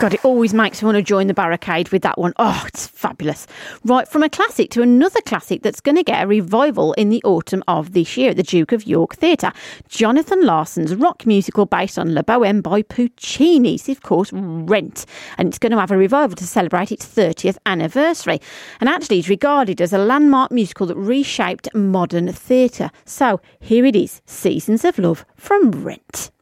God, it always makes me want to join the barricade with that one. Oh, it's fabulous. Right, from a classic to another classic that's going to get a revival in the autumn of this year at the Duke of York Theatre. Jonathan Larson's rock musical based on La Bohème by Puccini. It's, of course, Rent. And it's going to have a revival to celebrate its 30th anniversary. And actually, it's regarded as a landmark musical that reshaped modern theatre. So, here it is, Seasons of Love from Rent.